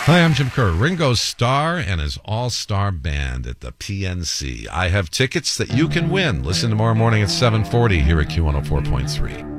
Hi, I'm Jim Kerr. Ringo Starr and his all-star band at the PNC. I have tickets that you can win. Listen tomorrow morning at 7:40 here at Q104.3.